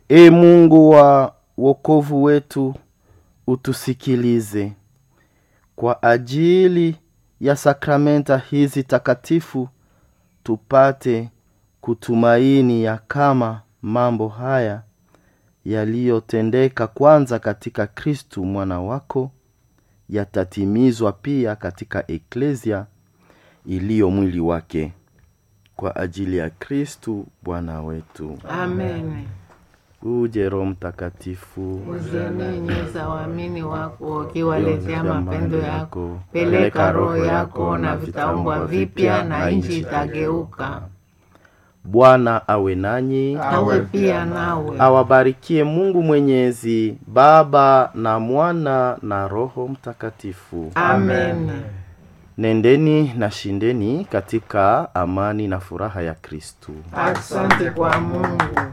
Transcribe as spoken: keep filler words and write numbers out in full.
E Mungu wa wokovu wetu, utusikilize. Kwa ajili ya sakramenta hizi takatifu, tupate kutumaini ya kama mambo haya yaliyotendeka kwanza katika Kristu mwana wako, yatatimizwa pia katika Eklesia iliyo mwili wake. Kwa ajili ya Kristu Bwana wetu. Amen. Uje Roho Mtakatifu, uzieneza waamini wako, ukiwaletea mapendo yako. Peleka roho yako na vitaumbwa vipya, na nchi itageuka. Bwana awe nanyi, awe pia nawe. Awabarikie Mungu Mwenyezi, Baba na Mwana na Roho Mtakatifu. Amen. Nendeni na shindeni katika amani na furaha ya Kristu. Asante kwa Mungu.